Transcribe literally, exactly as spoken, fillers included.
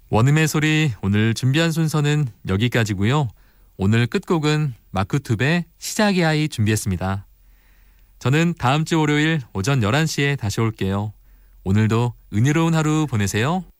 원음의 소리 오늘 준비한 순서는 여기까지고요. 오늘 끝곡은 마크투베 시작이야이 준비했습니다. 저는 다음 주 월요일 오전 열한 시에 다시 올게요. 오늘도 은혜로운 하루 보내세요.